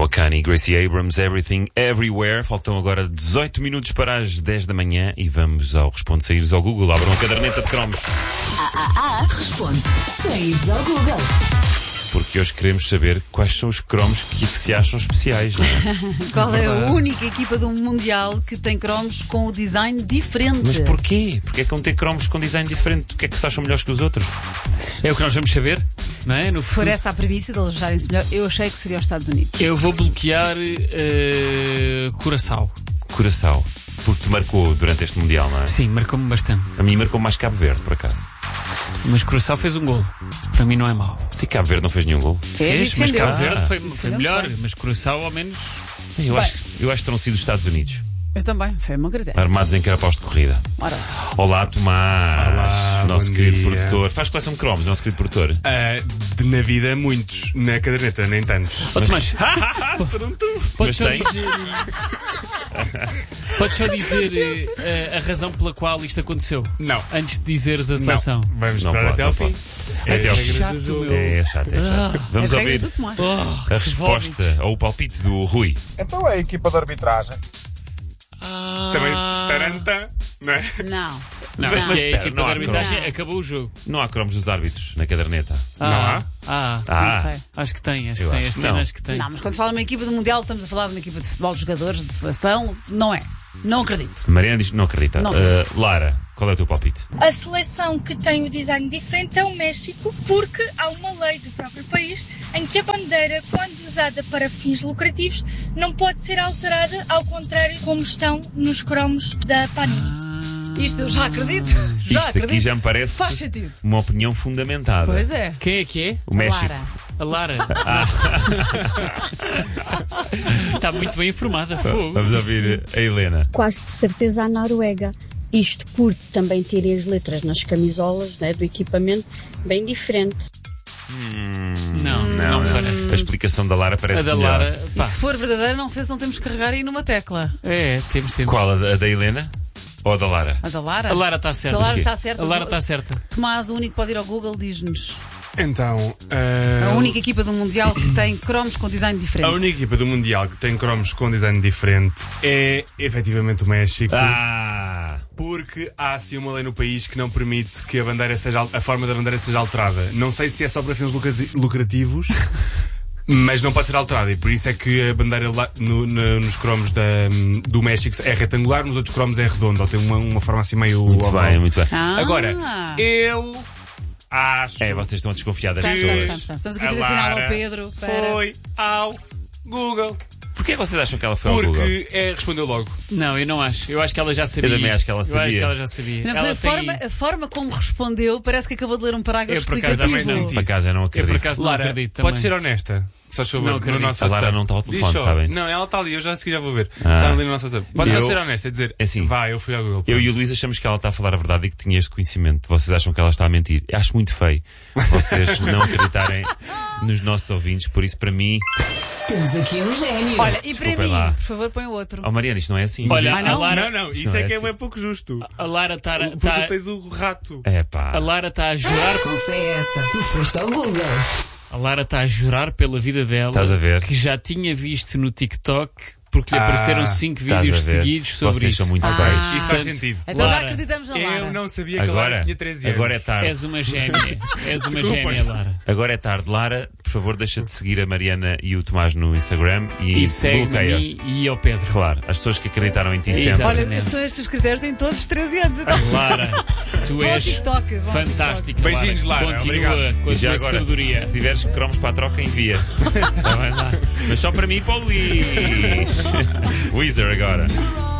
Noah Kahan, Gracie Abrams, Everything, Everywhere. Faltam agora 18 minutos para as 10 da manhã e vamos ao Responde Saíres ao Google. Abram a caderneta de cromos. Responde Saíres ao Google. Porque hoje queremos saber quais são os cromos que se acham especiais, não é? Qual é a única equipa do Mundial que tem cromos com o design diferente? Mas porquê? Porquê é que vão ter cromos com design diferente? O que é que se acham melhores que os outros? É o que nós vamos saber, não é? Se for essa a premissa de eles acharem-se melhor, eu achei que seria os Estados Unidos. Eu vou bloquear Curaçao. Curaçao. Porque te marcou durante este Mundial, não é? Sim, marcou-me bastante. A mim marcou mais Cabo Verde, por acaso. Mas Curaçao fez um golo. Para mim não é mau. E Cabo Verde não fez nenhum gol. Fez, mas Cabo Verde foi defendeu melhor. bem. Mas Curaçao ao menos... Eu acho que terão sido os Estados Unidos. Eu também, foi uma critério. Armados em carapaus de corrida. Ora, Olá, Tomás. Olá, nosso bom querido dia. produtor. Faz coleção de cromos, nosso querido produtor. Na vida, muitos. Na caderneta, nem tantos. Ó Tomás, podes só Mas dizer... Podes só dizer a razão pela qual isto aconteceu? Não. Antes de dizeres a seleção. Não. Vamos Não esperar pode, até ao não fim. É até ao fim. chato, meu. É chato. Vamos é regra ouvir do Tomás. a resposta ou o palpite do Rui. Então é a equipa de arbitragem. Também, taranta, não é? Não. Não, Mas se é a espera, equipa não de há arbitragem, cromos. acabou o jogo. Não há cromos dos árbitros na caderneta. Não há? Não sei. Acho que tem, Eu acho este que ano não. acho que tem. Não, mas quando se fala de uma equipa do Mundial, estamos a falar de uma equipa de futebol de jogadores, de seleção, não é. Não acredito. Mariana diz que não acredita. Não. Lara, qual é o teu palpite? A seleção que tem o design diferente é o México, porque há uma lei do próprio país em que a bandeira, quando usada para fins lucrativos, não pode ser alterada, ao contrário como estão nos cromos da Panini. Isto eu já acredito. Já Isto acredito. aqui já me parece Faz sentido. uma opinião fundamentada. Pois é. Quem é que é? O México. Lara. A Lara. Está muito bem informada. Fogo. Vamos ouvir a Helena. Quase de certeza a Noruega. Isto por também terem as letras nas camisolas, né, do equipamento bem diferente. Não me parece. A explicação da Lara parece A da melhor. Lara. E Pá, se for verdadeira, não sei se não temos que carregar aí numa tecla. temos. Qual? A da Helena? Ou a da Lara? A da Lara? A Lara está Se certa. a Lara quê? está certa. A Lara está certa. Tomás, o único que pode ir ao Google, diz-nos. Então, A única equipa do Mundial que tem cromos com design diferente. a única equipa do Mundial que tem cromos com design diferente é efetivamente o México. Porque há assim uma lei no país que não permite que a forma da bandeira seja alterada. Não sei se é só para fins lucrativos, mas não pode ser alterada. E por isso é que a bandeira lá nos cromos do México é retangular, nos outros cromos é redonda, ou tem uma forma assim meio Muito oval. bem, muito bem. Agora, eu acho Vocês estão a desconfiar das Estamos, pessoas. estamos aqui a a fazer sinal ao Lara Pedro. foi ao Google. Porquê é que vocês acham que ela foi ao Google? Porque respondeu logo. Não, eu não acho. Eu acho que ela já sabia. Eu também isto. acho que ela Eu sabia. acho que ela já sabia. Não, Ela a forma como respondeu parece que acabou de ler um parágrafo Eu, por acaso, explicativo. também não. Por acaso eu não Eu acredito. por acaso não Lara, acredito também. pode ser honesta. Só favor, Não no acredito. nosso A Lara WhatsApp. não está ao telefone, Diz só. sabem? Não, ela está ali, eu já a seguir já vou ver. Ah. Está ali no nosso WhatsApp. Pode Eu- só ser honesta, dizer assim, vá, eu fui ao Google. Eu e o Luís achamos que ela está a falar a verdade e que tinha este conhecimento. Vocês acham que ela está a mentir? Eu acho muito feio vocês não acreditarem nos nossos ouvintes, por isso para mim... Temos aqui um gênio. Olha, e para Desculpem mim, lá. por favor, põe o outro. Oh Mariana, isto não é assim. Olha, Ah, não? a Lara, Não, isso Não é é que assim. é pouco justo. a Lara está Porque tu tens o rato. É pá. a Lara está a jurar. Confessa, tu foste ao Google. A Lara está a jurar pela vida dela. Estás a ver? Que já tinha visto no TikTok porque lhe apareceram 5 Estás vídeos a ver? seguidos sobre Vocês isso. são muito feios. Isso faz Portanto, sentido. Então já Lara, acreditamos na Lara. Eu não sabia que a Lara tinha 13 anos. Agora é tarde. És uma gêmea. És uma Desculpa. gêmea, Lara. Agora é tarde. Lara, por favor, deixa de seguir a Mariana e o Tomás no Instagram e E segue-me a bloqueia-os. mim e ao Pedro. Claro, as pessoas que acreditaram em ti Exato. sempre. Olha, são estes critérios, têm todos 13 anos. Então. Lara, tu Vão ao és TikTok, vão ao fantástica. Beijinhos, Lara. Continua Obrigado. com a E já tua agora, sabedoria. se tiveres cromos para a troca, envia. Tá bem lá. Mas só para mim e para o Luís. Weezer agora.